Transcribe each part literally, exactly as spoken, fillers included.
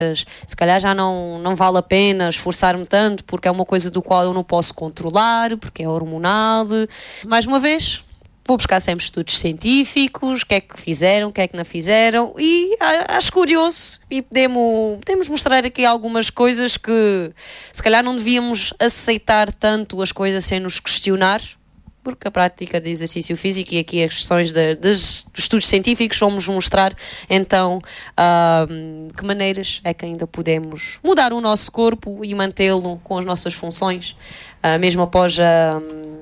se calhar já não, não vale a pena esforçar-me tanto, porque é uma coisa do qual eu não posso controlar, porque é hormonal. Mais uma vez, vou buscar sempre estudos científicos, o que é que fizeram, o que é que não fizeram, e acho curioso, e podemos, podemos mostrar aqui algumas coisas que se calhar não devíamos aceitar tanto as coisas sem nos questionar, porque a prática de exercício físico e aqui as questões de, de, dos estudos científicos vamos mostrar então um, que maneiras é que ainda podemos mudar o nosso corpo e mantê-lo com as nossas funções, uh, mesmo após a,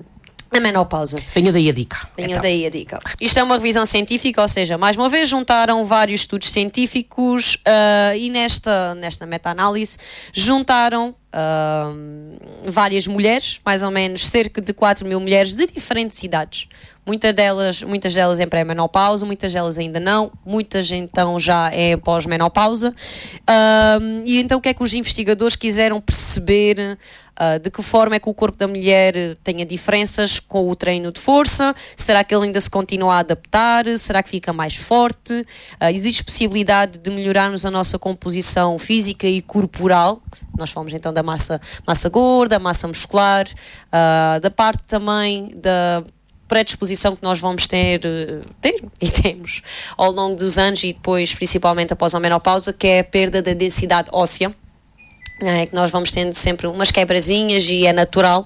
a menopausa. Venha daí a dica. Venha então. daí a dica. Isto é uma revisão científica, ou seja, mais uma vez juntaram vários estudos científicos uh, e nesta, nesta meta-análise juntaram Uh, várias mulheres, mais ou menos cerca de quatro mil mulheres de diferentes idades. Muitas delas, muitas delas em pré-menopausa, muitas delas ainda não, muitas então já é pós-menopausa. Uh, e então o que é que os investigadores quiseram perceber? Uh, de que forma é que o corpo da mulher tenha diferenças com o treino de força? Será que ele ainda se continua a adaptar? Será que fica mais forte? Uh, existe possibilidade de melhorarmos a nossa composição física e corporal? Nós falamos então da massa, massa gorda, massa muscular, uh, da parte também da predisposição que nós vamos ter, ter e temos ao longo dos anos e depois principalmente após a menopausa, que é a perda da densidade óssea. É que nós vamos tendo sempre umas quebrazinhas e é natural,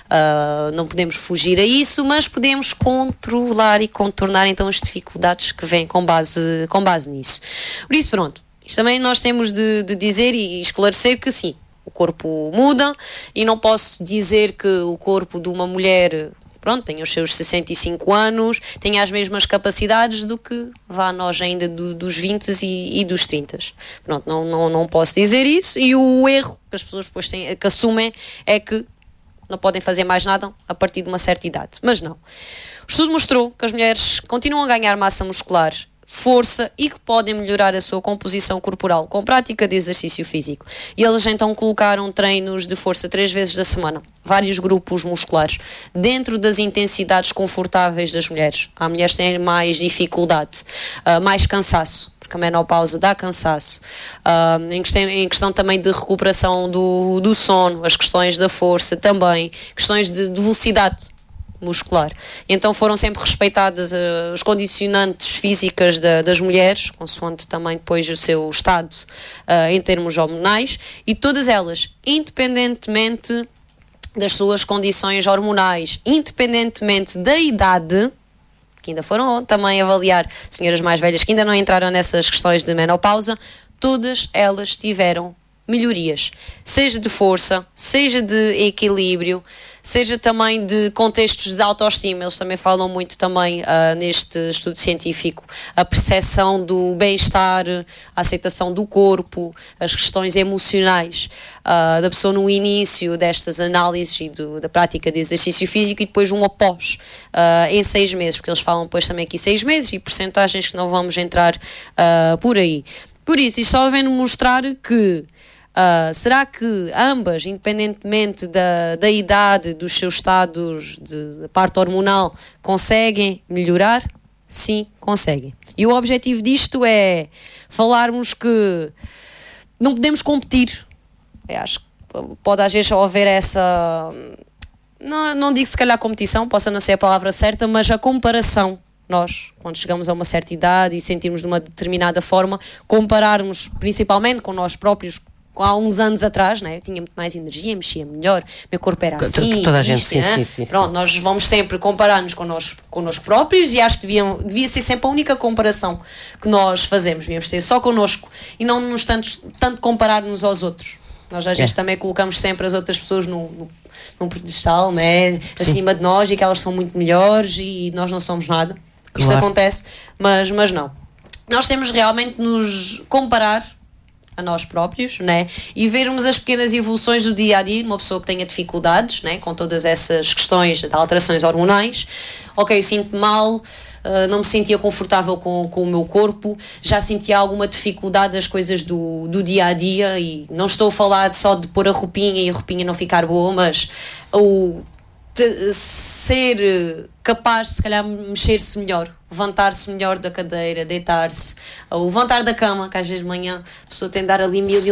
uh, não podemos fugir a isso, mas podemos controlar e contornar então as dificuldades que vêm com base, com base nisso. Por isso, pronto, isto também nós temos de, de dizer e esclarecer que sim, o corpo muda e não posso dizer que o corpo de uma mulher... pronto, tem os seus sessenta e cinco anos, tem as mesmas capacidades do que vá nós ainda do, dos vinte e, e dos trinta. Pronto, não, não, não posso dizer isso, e o erro que as pessoas depois têm, que assumem é que não podem fazer mais nada a partir de uma certa idade. Mas não. O estudo mostrou que as mulheres continuam a ganhar massa muscular, força e que podem melhorar a sua composição corporal com prática de exercício físico. E eles então colocaram treinos de força três vezes da semana, vários grupos musculares, dentro das intensidades confortáveis das mulheres. Há mulheres que têm mais dificuldade, uh, mais cansaço, porque a menopausa dá cansaço, uh, em, questão, em questão também de recuperação do, do sono, as questões da força também, questões de, de velocidade muscular. Então foram sempre respeitadas uh, os condicionantes físicas da, das mulheres, consoante também depois o seu estado uh, em termos hormonais, e todas elas, independentemente das suas condições hormonais, independentemente da idade, que ainda foram também avaliar senhoras mais velhas que ainda não entraram nessas questões de menopausa, todas elas tiveram melhorias, seja de força, seja de equilíbrio, seja também de contextos de autoestima. Eles também falam muito também uh, neste estudo científico, a percepção do bem-estar, a aceitação do corpo, as questões emocionais uh, da pessoa no início destas análises e do, da prática de exercício físico, e depois um após, uh, em seis meses, porque eles falam depois também aqui seis meses e percentagens que não vamos entrar uh, por aí. Por isso, isto só vem mostrar que Uh, será que ambas, independentemente da, da idade, dos seus estados de, de parte hormonal, conseguem melhorar? Sim, conseguem. E o objetivo disto é falarmos que não podemos competir. Eu acho que pode às vezes haver essa... Não, não digo se calhar competição, possa não ser a palavra certa, mas a comparação. Nós, quando chegamos a uma certa idade e sentirmos de uma determinada forma, compararmos principalmente com nós próprios, há uns anos atrás, né? Eu tinha muito mais energia, mexia melhor, meu corpo era assim. Toda a gente, isto, sim, né? sim, sim. Pronto, sim. Nós vamos sempre comparar-nos connosco, connosco próprios e acho que deviam, devia ser sempre a única comparação que nós fazemos. Devíamos ter só connosco e não nos tanto, tanto comparar-nos aos outros. Nós às vezes é. também colocamos sempre as outras pessoas no, no, num pedestal, né? Acima de nós, e que elas são muito melhores e nós não somos nada. Claro. Isto acontece, mas, mas não. Nós temos realmente de nos comparar a nós próprios, né? E vermos as pequenas evoluções do dia a dia de uma pessoa que tenha dificuldades, né? Com todas essas questões de alterações hormonais. Ok, eu sinto-me mal, uh, não me sentia confortável com, com o meu corpo, já sentia alguma dificuldade das coisas do, do dia a dia, e não estou a falar só de pôr a roupinha e a roupinha não ficar boa, mas o te- ser capaz de se calhar mexer-se melhor, levantar-se melhor da cadeira, deitar-se, ou levantar da cama, que às vezes de manhã a pessoa tem de dar ali mil e